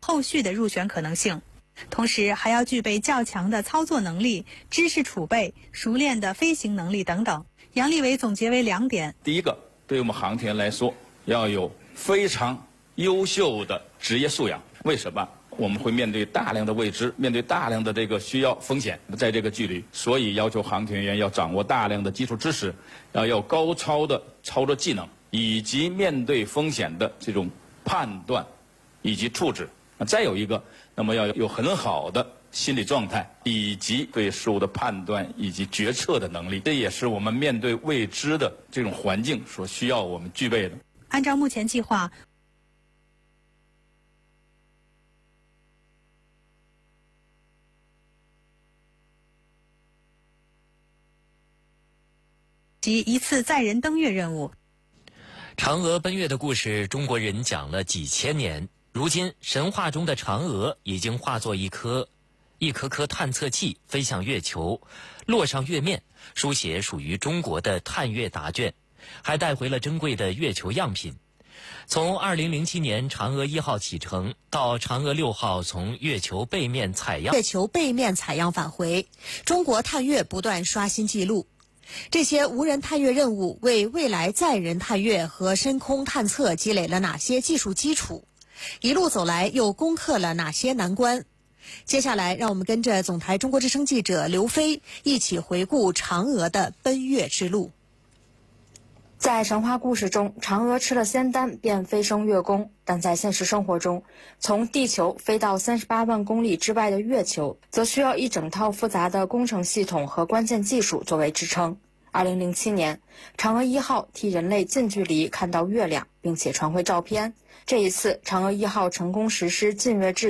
后续的入选可能性。同时还要具备较强的操作能力、知识储备、熟练的飞行能力等等。杨利伟总结为2点： 第一个，对我们航天员来说，要有非常优秀的职业素养。为什么？我们会面对大量的未知，面对大量的这个需要风险，在这个距离，所以要求航天员要掌握大量的基础知识，要有高超的操作技能，以及面对风险的这种判断以及处置。再有一个，那么要有很好的心理状态，以及对事物的判断以及决策的能力，这也是我们面对未知的这种环境所需要我们具备的。 按照目前计划，及一次载人登月任务。 嫦娥奔月的故事，中国人讲了几千年。如今，神话中的嫦娥已经化作一颗探测器，飞向月球，落上月面，书写属于中国的探月答卷，还带回了珍贵的月球样品。从2007年嫦娥1号启程到嫦娥6号从月球背面采样返回，中国探月不断刷新纪录。这些无人探月任务为未来载人探月和深空探测积累了哪些技术基础？一路走来又攻克了哪些难关？接下来让我们跟着总台中国之声记者刘飞一起回顾嫦娥的奔月之路。 在神话故事中，嫦娥吃了仙丹便飞升月宫，但在现实生活中，从地球飞到38万公里之外的月球，则需要一整套复杂的工程系统和关键技术作为支撑。2007年，嫦娥1号替人类近距离看到月亮，并且传回照片。这一次，嫦娥1号成功实施近月制